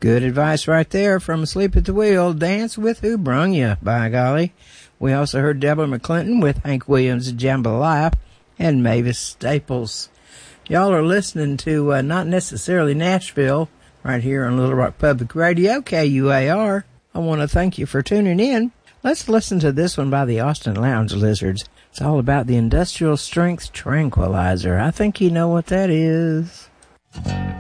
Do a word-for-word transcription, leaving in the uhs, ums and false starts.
Good advice right there from Asleep at the Wheel. Dance with Who Brung Ya, by golly. We also heard Deborah McClinton with Hank Williams' Jambalaya and Mavis Staples. Y'all are listening to uh, Not Necessarily Nashville right here on Little Rock Public Radio, K U A R. I want to thank you for tuning in. Let's listen to this one by the Austin Lounge Lizards. It's all about the industrial strength tranquilizer. I think you know what that is.